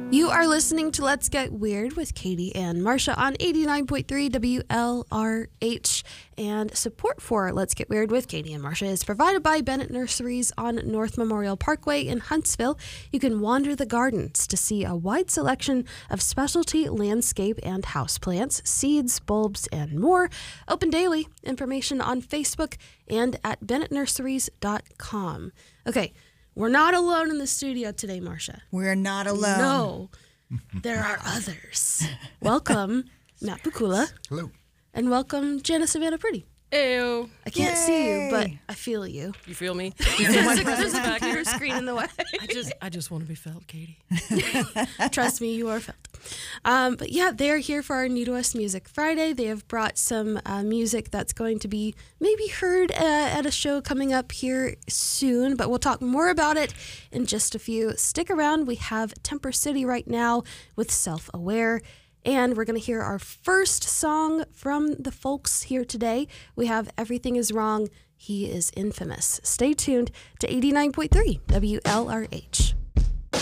You are listening to Let's Get Weird with Katie and Marsha on 89.3 WLRH. And support for Let's Get Weird with Katie and Marsha is provided by Bennett Nurseries on North Memorial Parkway in Huntsville. You can wander the gardens to see a wide selection of specialty landscape and houseplants, seeds, bulbs, and more. Open daily. Information on Facebook and at bennettnurseries.com. Okay. We're not alone in the studio today, Marsha. We're not alone. No, there are others. Welcome, Matt Bukula. Hello. And welcome, Jana Savannah Pretty. Ew. I can't see you, but I feel you. You feel me? There's a computer screen in the way. I just want to be felt, Katie. Trust me, you are felt. But yeah, they're here for our New to Us Music Friday. They have brought some music that's going to be maybe heard at a show coming up here soon, but we'll talk more about it in just a few. Stick around. We have Temper City right now with Self-Aware. And we're going to hear our first song from the folks here today. We have Everything Is Wrong, He Is Infamous. Stay tuned to 89.3 WLRH.